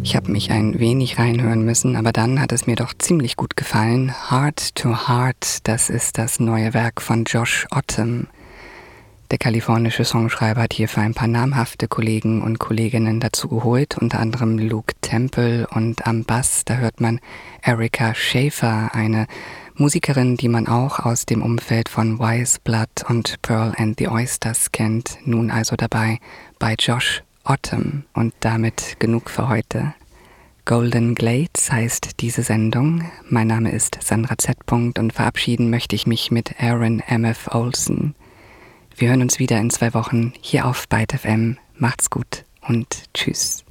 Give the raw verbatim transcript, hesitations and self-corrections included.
Ich habe mich ein wenig reinhören müssen, aber dann hat es mir doch ziemlich gut gefallen. Heart to Heart, das ist das neue Werk von Josh Autumn. Der kalifornische Songschreiber hat hierfür ein paar namhafte Kollegen und Kolleginnen dazu geholt, unter anderem Luke Temple, und am Bass, da hört man Erica Schaefer, eine Musikerin, die man auch aus dem Umfeld von Wise Blood und Pearl and the Oysters kennt, nun also dabei bei Josh Autumn. Und damit genug für heute. Golden Glades heißt diese Sendung. Mein Name ist Sandra Z. und verabschieden möchte ich mich mit Aaron M F. Olsen. Wir hören uns wieder in zwei Wochen hier auf Byte F M. Macht's gut und tschüss.